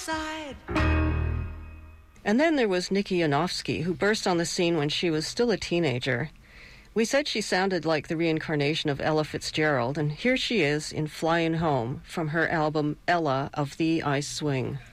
Side. And then there was Nikki Yanofsky, who burst on the scene when she was still a teenager. We said she sounded like the reincarnation of Ella Fitzgerald, and here she is in Flying Home from her album Ella of Thee I Swing.